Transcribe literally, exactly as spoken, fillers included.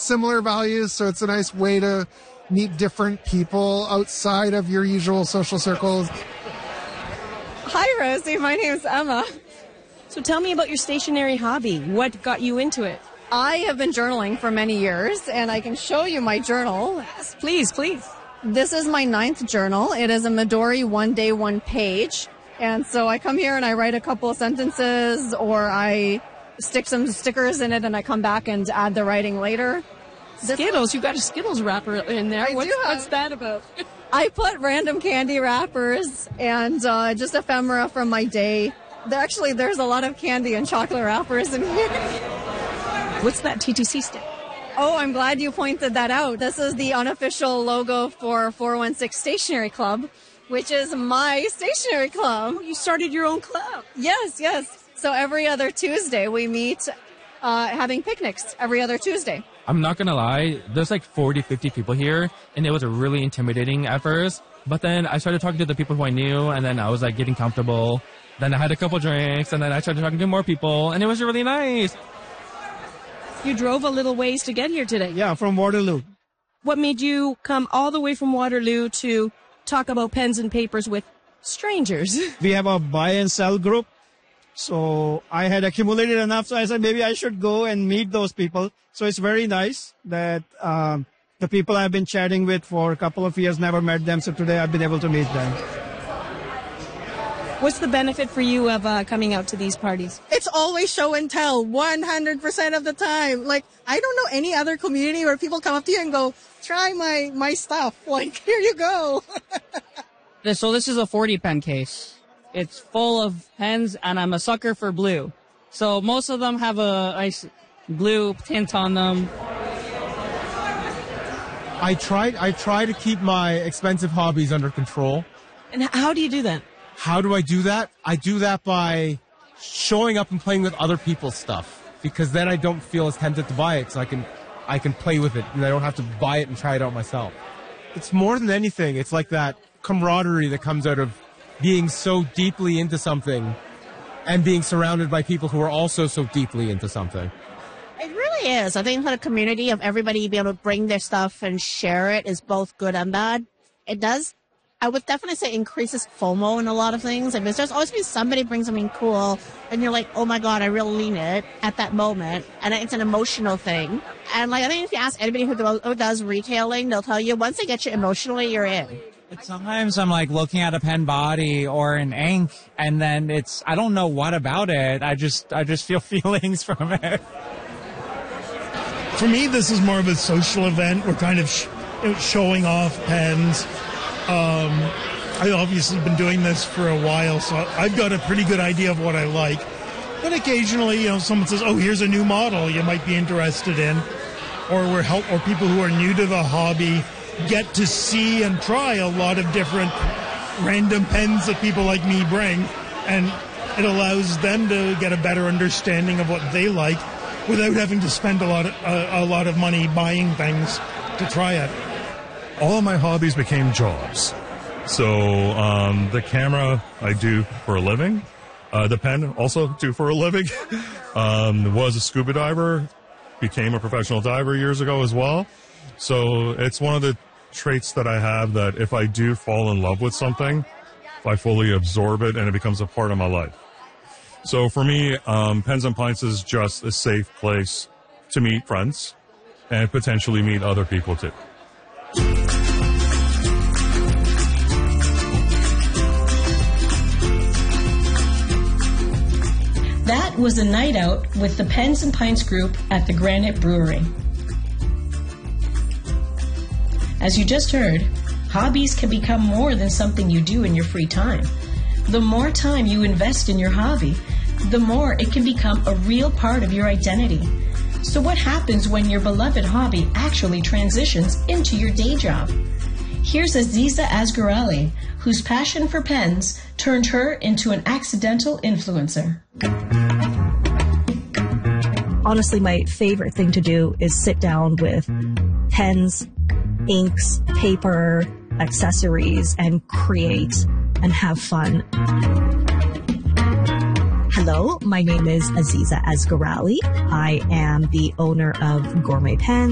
similar values, so it's a nice way to meet different people outside of your usual social circles. Hi, Rosie. My name's Emma. So tell me about your stationery hobby. What got you into it? I have been journaling for many years, and I can show you my journal. Yes, please, please. This is my ninth journal. It is a Midori one day, one page. And so I come here and I write a couple of sentences, or I stick some stickers in it and I come back and add the writing later. Skittles, you got a Skittles wrapper in there. I what's, do have, what's that about? I put random candy wrappers and uh, just ephemera from my day. There, actually, there's a lot of candy and chocolate wrappers in here. What's that T T C stick? Oh, I'm glad you pointed that out. This is the unofficial logo for four one six Stationery Club, which is my stationery club. Oh, you started your own club. Yes, yes. So every other Tuesday we meet uh, having picnics every other Tuesday. I'm not going to lie, there's like forty, fifty people here, and it was really intimidating at first. But then I started talking to the people who I knew, and then I was like getting comfortable. Then I had a couple drinks, and then I started talking to more people, and it was really nice. You drove a little ways to get here today. Yeah, from Waterloo. What made you come all the way from Waterloo to talk about pens and papers with strangers? We have a buy and sell group. So I had accumulated enough, so I said maybe I should go and meet those people. So it's very nice that um, the people I've been chatting with for a couple of years, never met them. So today I've been able to meet them. What's the benefit for you of uh, coming out to these parties? It's always show and tell, one hundred percent of the time. Like, I don't know any other community where people come up to you and go, try my, my stuff. Like, here you go. So this is a forty pen case. It's full of pens, and I'm a sucker for blue. So most of them have a nice blue tint on them. I try, I try to keep my expensive hobbies under control. And how do you do that? How do I do that? I do that by showing up and playing with other people's stuff, because then I don't feel as tempted to buy it, so I can, I can play with it, and I don't have to buy it and try it out myself. It's more than anything. It's like that camaraderie that comes out of being so deeply into something and being surrounded by people who are also so deeply into something. It really is. I think that a community of everybody being able to bring their stuff and share it is both good and bad. It does, I would definitely say, increases FOMO in a lot of things. I mean, there's always been somebody brings something cool and you're like, oh my God, I really need it at that moment. And it's an emotional thing. And like, I think if you ask anybody who, do, who does retailing, they'll tell you once they get you emotionally, you're in. Sometimes I'm like looking at a pen body or an ink, and then it's, I don't know what about it. I just, I just feel feelings from it. For me, this is more of a social event. We're kind of sh- showing off pens. Um, I've obviously been doing this for a while, so I've got a pretty good idea of what I like. But occasionally, you know, someone says, oh, here's a new model you might be interested in. Or we're help, or people who are new to the hobby get to see and try a lot of different random pens that people like me bring, and it allows them to get a better understanding of what they like without having to spend a lot of, uh, a lot of money buying things to try it. All of my hobbies became jobs. So um, the camera I do for a living, uh, the pen also do for a living. um, was a scuba diver, became a professional diver years ago as well. So it's one of the traits that I have, that if I do fall in love with something, I fully absorb it and it becomes a part of my life. So for me, um, Pens and Pints is just a safe place to meet friends and potentially meet other people too. That was a night out with the Pens and Pints group at the Granite Brewery. As you just heard, hobbies can become more than something you do in your free time. The more time you invest in your hobby, the more it can become a real part of your identity. So what happens when your beloved hobby actually transitions into your day job? Here's Aziza Asghariali, whose passion for pens turned her into an accidental influencer. Honestly, my favorite thing to do is sit down with pens, inks, paper, accessories, and create and have fun. Hello, my name is Aziza Asghariali. I am the owner of Gourmet Pens.